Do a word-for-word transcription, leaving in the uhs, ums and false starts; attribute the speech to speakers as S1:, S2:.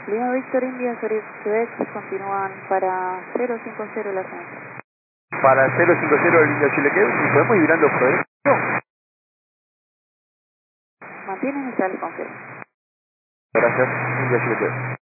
S1: Lima Víctor India, Zurich Quebec, continúan para cero cinco cero el ascenso.
S2: Para cero cinco cero el India Chile Quebec, ¿y podemos ir virando progreso?
S1: Mantienen y sale confirmo.
S2: Gracias, India Chile Quebec.